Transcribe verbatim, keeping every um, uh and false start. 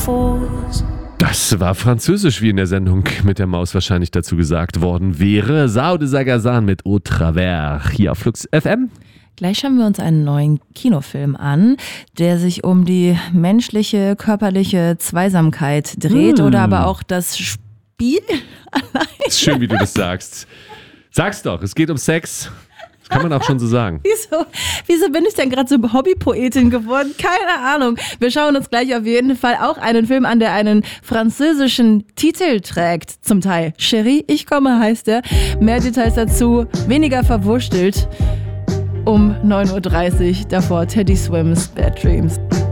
fools. Das war französisch, wie in der Sendung mit der Maus wahrscheinlich dazu gesagt worden wäre. Sao de Sagazan mit Au Travers hier auf Flux F M. Gleich schauen wir uns einen neuen Kinofilm an, der sich um die menschliche, körperliche Zweisamkeit dreht mm. oder aber auch das Spiel allein. Ist schön, wie du das sagst. Sag's doch, es geht um Sex. Das kann man auch schon so sagen. Wieso, wieso bin ich denn gerade so Hobbypoetin geworden? Keine Ahnung. Wir schauen uns gleich auf jeden Fall auch einen Film an, der einen französischen Titel trägt. Zum Teil Chérie, ich komme heißt er. Mehr Details dazu, weniger verwurstelt. Um neun Uhr dreißig, davor Teddy Swims Bad Dreams.